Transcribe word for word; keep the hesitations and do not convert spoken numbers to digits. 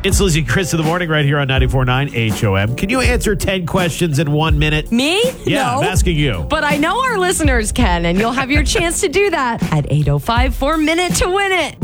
It's Lizzie and Chris in the morning right here on ninety-four point nine H O M. Can you answer ten questions in one minute? Me? Yeah, no. I'm asking you. But I know our listeners can, and you'll have your chance to do that at eight oh five for Minute to Win It.